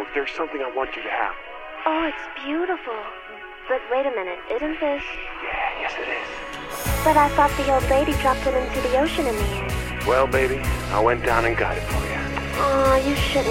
child. There's something I want you to have. Oh, it's beautiful. But wait a minute, isn't this... Yeah, yes it is. But I thought the old lady dropped it into the ocean in the end. Well, baby, I went down and got it for you. Oh, you shouldn't